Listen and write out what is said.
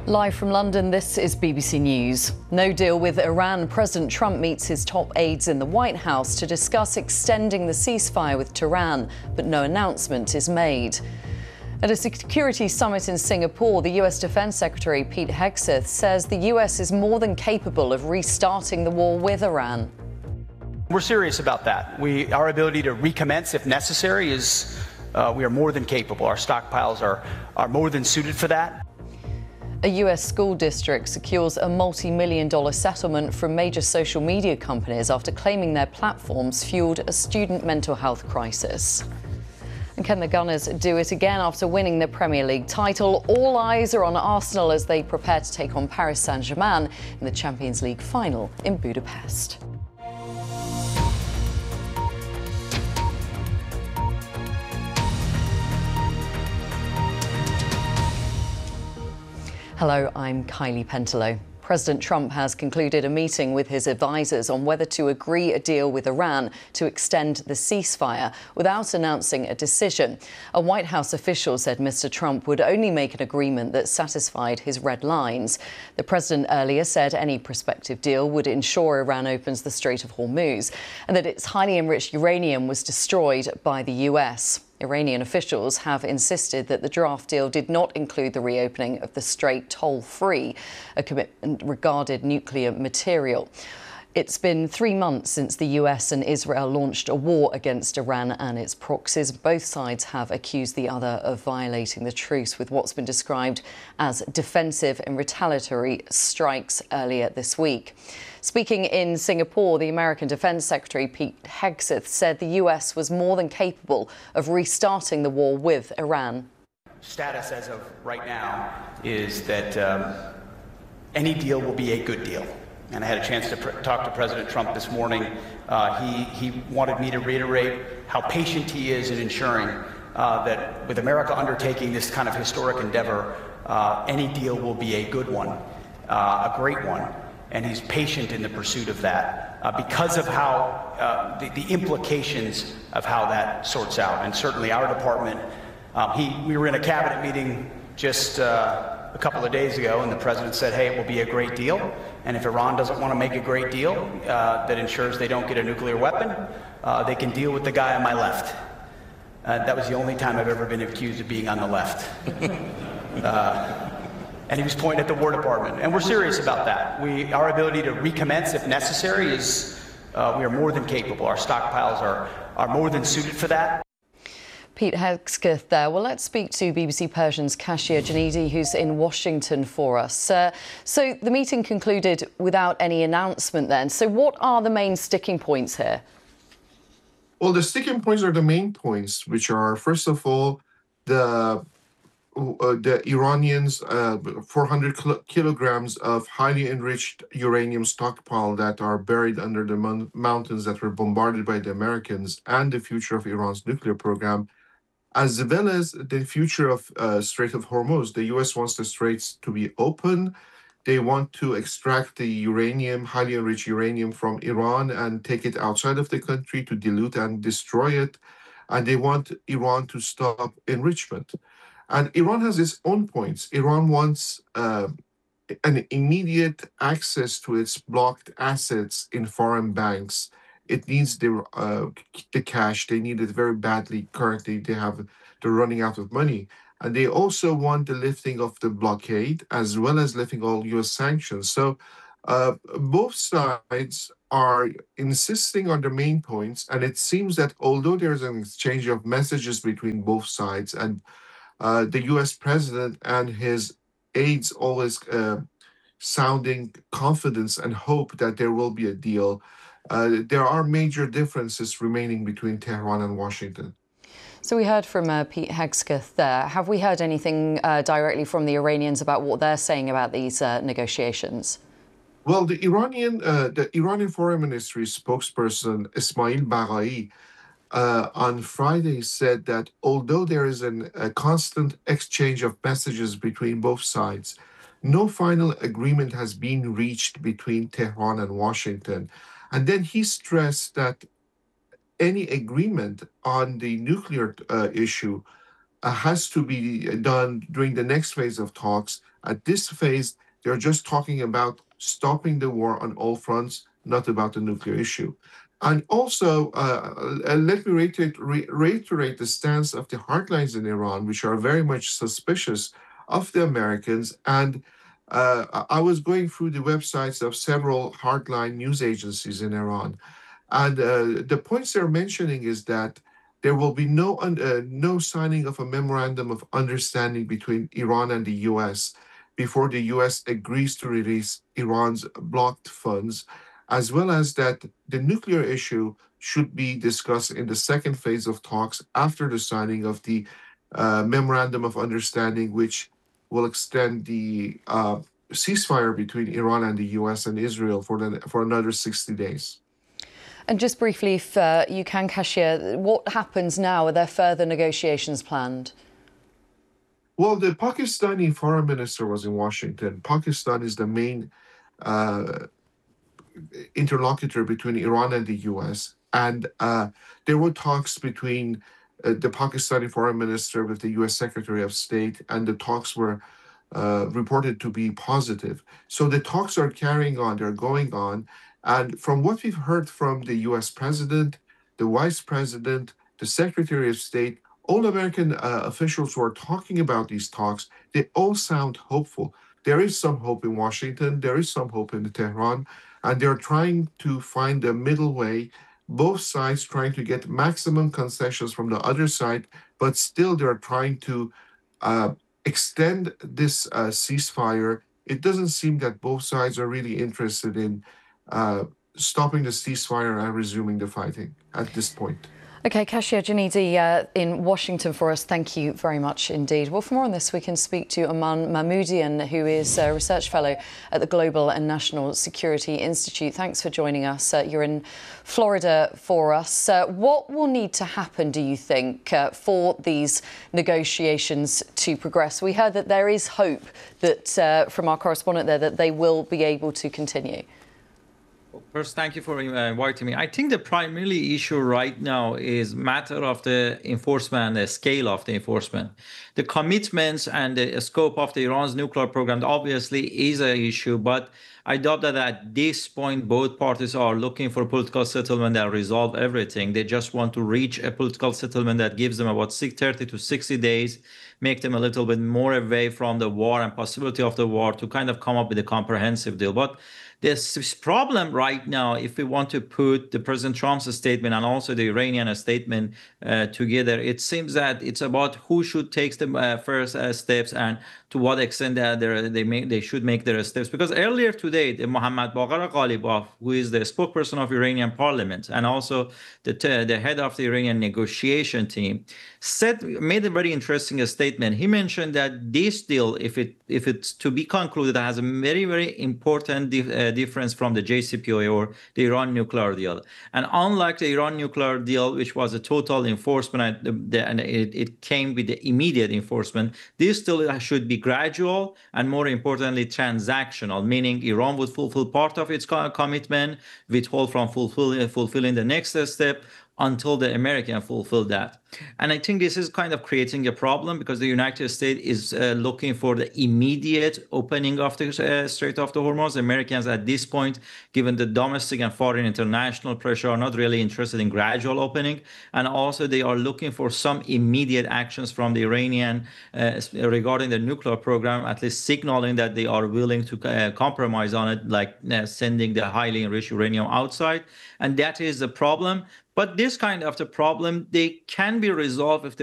Live from London, this is BBC News. No deal with Iran. President Trump meets his top aides in the White House to discuss extending the ceasefire with Tehran, but no announcement is made. At a security summit in Singapore, the US Defense Secretary Pete Hegseth says the US is more than capable of restarting the war with Iran. We're serious about that. Our ability to recommence if necessary is, we are more than capable. Our stockpiles are more than suited for that. A US school district secures a multi-million-dollar settlement from major social media companies after claiming their platforms fueled a student mental health crisis. And can the Gunners do it again after winning the Premier League title? All eyes are on Arsenal as they prepare to take on Paris Saint-Germain in the Champions League final in Budapest. Hello, I'm Kylie Pentelow. President Trump has concluded a meeting with his advisers on whether to agree a deal with Iran to extend the ceasefire without announcing a decision. A White House official said Mr. Trump would only make an agreement that satisfied his red lines. The president earlier said any prospective deal would ensure Iran opens the Strait of Hormuz and that its highly enriched uranium was destroyed by the US. Iranian officials have insisted that the draft deal did not include the reopening of the strait toll-free, a commitment regarding nuclear material. It's been 3 months since the US and Israel launched a war against Iran and its proxies. Both sides have accused the other of violating the truce with what's been described as defensive and retaliatory strikes earlier this week. Speaking in Singapore, the American Defense Secretary Pete Hegseth said the US was more than capable of restarting the war with Iran. Status as of right now is that any deal will be a good deal. And I had a chance to talk to President Trump this morning. He wanted me to reiterate how patient he is in ensuring that with America undertaking this kind of historic endeavor, any deal will be a good one, a great one. And he's patient in the pursuit of that because of how the implications of how that sorts out. And certainly our department, we were in a cabinet meeting just a couple of days ago, and the president said, hey, it will be a great deal. And if Iran doesn't want to make a great deal that ensures they don't get a nuclear weapon, they can deal with the guy on my left. That was the only time I've ever been accused of being on the left. And he was pointing at the War Department. And we're serious about that. Our ability to recommence if necessary is, we are more than capable. Our stockpiles are more than suited for that. Pete Hegseth there. Well, let's speak to BBC Persian's Kashia Janidi, who's in Washington for us. So the meeting concluded without any announcement then. So what are the main sticking points here? Well, the sticking points are the main points, which are, first of all, the Iranians' 400 kilograms of highly enriched uranium stockpile that are buried under the mountains that were bombarded by the Americans, and the future of Iran's nuclear program, as well as the future of Strait of Hormuz. The U.S. wants the straits to be open. They want to extract the uranium, highly enriched uranium from Iran and take it outside of the country to dilute and destroy it. And they want Iran to stop enrichment. And Iran has its own points. Iran wants an immediate access to its blocked assets in foreign banks. It needs the cash. They need it very badly. Currently, they're running out of money. And they also want the lifting of the blockade, as well as lifting all U.S. sanctions. So both sides are insisting on the main points. And it seems that although there's an exchange of messages between both sides, and the U.S. president and his aides always sounding confidence and hope that there will be a deal, there are major differences remaining between Tehran and Washington. So we heard from Pete Hegseth there. Have we heard anything directly from the Iranians about what they're saying about these negotiations? Well, the Iranian Foreign Ministry spokesperson Ismail Baghai on Friday said that although there is a constant exchange of messages between both sides, no final agreement has been reached between Tehran and Washington. And then he stressed that any agreement on the nuclear issue has to be done during the next phase of talks At this phase, they're just talking about stopping the war on all fronts, not about the nuclear issue. And also, let me reiterate the stance of the hardlines in Iran, which are very much suspicious of the Americans. And I was going through the websites of several hardline news agencies in Iran. And the points they're mentioning is that there will be no signing of a memorandum of understanding between Iran and the U.S. before the U.S. agrees to release Iran's blocked funds, as well as that the nuclear issue should be discussed in the second phase of talks after the signing of the memorandum of understanding, which will extend the ceasefire between Iran and the U.S. and Israel for another 60 days. And just briefly, if you can, Kashia, what happens now? Are there further negotiations planned? Well, the Pakistani foreign minister was in Washington. Pakistan is the main interlocutor between Iran and the U.S. And there were talks between the Pakistani foreign minister with the U.S. Secretary of State, and the talks were reported to be positive. So the talks are carrying on, they're going on. And from what we've heard from the U.S. president, the vice president, the Secretary of State, all American officials who are talking about these talks, they all sound hopeful. There is some hope in Washington, there is some hope in Tehran, and they're trying to find a middle way, both sides trying to get maximum concessions from the other side, but still they're trying to extend this ceasefire. It doesn't seem that both sides are really interested in stopping the ceasefire and resuming the fighting at this point. OK, Kashia Janidi in Washington for us. Thank you very much indeed. Well, for more on this, we can speak to Aman Mahmoudian, who is a research fellow at the Global and National Security Institute. Thanks for joining us. You're in Florida for us. What will need to happen, do you think, for these negotiations to progress? We heard that there is hope that, from our correspondent there, that they will be able to continue. First, thank you for inviting me. I think the primary issue right now is matter of the enforcement, the scale of the enforcement. The commitments and the scope of the Iran's nuclear program obviously is an issue, but I doubt that at this point both parties are looking for political settlement that resolve everything. They just want to reach a political settlement that gives them about 30 to 60 days, make them a little bit more away from the war and possibility of the war to kind of come up with a comprehensive deal. But this problem right now, if we want to put the President Trump's statement and also the Iranian statement together, it seems that it's about who should take the first steps and to what extent they should make their steps. Because earlier today, the Mohammad Bagher Ghalibaf, who is the spokesperson of Iranian parliament and also the head of the Iranian negotiation team, made a very interesting statement. He mentioned that this deal, if it's to be concluded, has a very, very important difference from the JCPOA or the Iran nuclear deal. And unlike the Iran nuclear deal, which was a total enforcement and it came with the immediate enforcement, this deal should be gradual and, more importantly, transactional, meaning Iran would fulfill part of its commitment, withhold from fulfilling the next step until the Americans fulfill that. And I think this is kind of creating a problem because the United States is looking for the immediate opening of the Strait of the Hormuz. The Americans at this point, given the domestic and foreign international pressure, are not really interested in gradual opening. And also they are looking for some immediate actions from the Iranian regarding the nuclear program, at least signaling that they are willing to compromise on it, like sending the highly enriched uranium outside. And that is the problem. But this kind of the problem, they can be resolved if